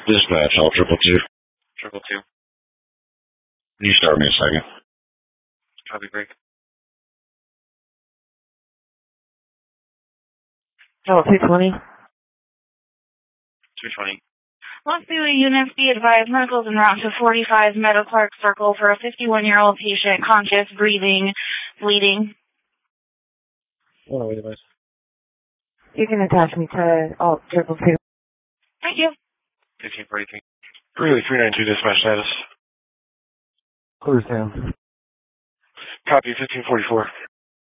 Dispatch, all 222. 222. Can you start me a second? Copy, break. Oh, 220. 220. Los Angeles units be advised medicals en route to 45 Meadow Clark Circle for a 51-year-old patient, conscious, breathing, bleeding. Oh, wait a minute. You can attach me to all 222. Thank you. 1543. Really, 392 dispatch status. Clear sound. Copy, 1544.